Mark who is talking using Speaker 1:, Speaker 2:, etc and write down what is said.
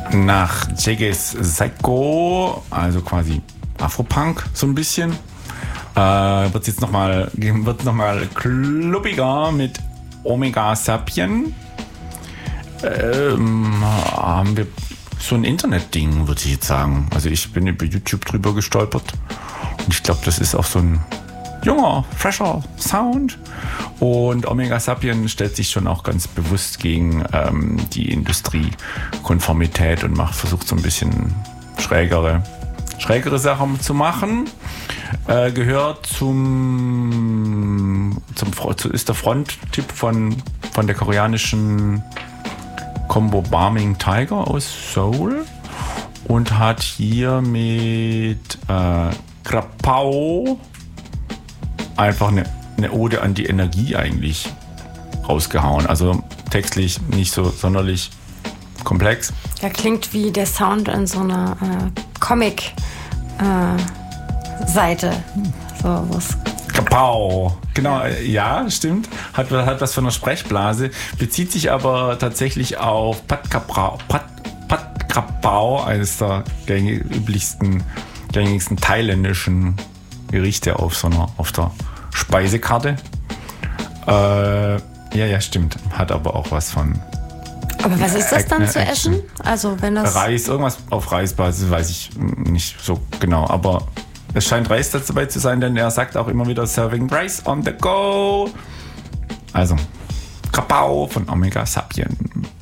Speaker 1: nach Jage's Psycho, also quasi Afropunk so ein bisschen, wird jetzt nochmal klubbiger mit Omega Sapien. Haben wir so ein Internetding, würde ich jetzt sagen. Also ich bin über YouTube drüber gestolpert und ich glaube, das ist auch so ein junger, fresher Sound. Und Omega Sapien stellt sich schon auch ganz bewusst gegen die Industriekonformität und versucht so ein bisschen schrägere Sachen zu machen. Gehört ist der Fronttyp von der koreanischen Combo Barming Tiger aus Seoul und hat hier mit Krapao einfach eine Ode an die Energie eigentlich rausgehauen. Also textlich nicht so sonderlich komplex.
Speaker 2: Ja, klingt wie der Sound in so einer Comic-Seite.
Speaker 1: Kapau. Genau, ja, stimmt. Hat was von einer Sprechblase, bezieht sich aber tatsächlich auf Pat Krapao, eines der gängigsten thailändischen Gerichte auf der Speisekarte. Ja, stimmt. Hat aber auch was von.
Speaker 2: Aber was ist das dann zu essen? Also wenn das
Speaker 1: Reis, irgendwas auf Reisbasis, weiß ich nicht so genau. Aber es scheint Reis dabei zu sein, denn er sagt auch immer wieder Serving Rice on the go. Also, Krapao von Omega Sapien.